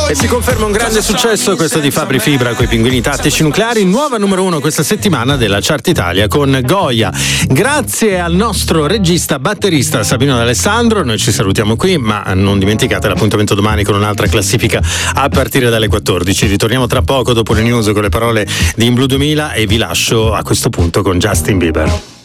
E si conferma un grande successo questo di Fabri Fibra coi Pinguini Tattici Nucleari, nuova numero 1 questa settimana della Chart Italia con Goya. Grazie al nostro regista batterista Sabino D'Alessandro, noi ci salutiamo qui, ma non dimenticate l'appuntamento domani con un'altra classifica a partire dalle 14. Ritorniamo tra poco dopo le news con le parole di In Blue 2000 e vi lascio a questo punto con Justin Bieber.